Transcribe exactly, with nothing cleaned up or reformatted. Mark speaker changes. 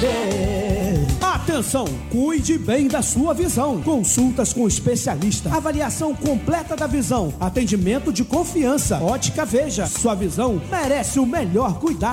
Speaker 1: ver. Atenção, cuide bem da sua visão. Consultas com especialista, avaliação completa da visão, atendimento de confiança. Ótica Veja, sua visão merece o melhor cuidado.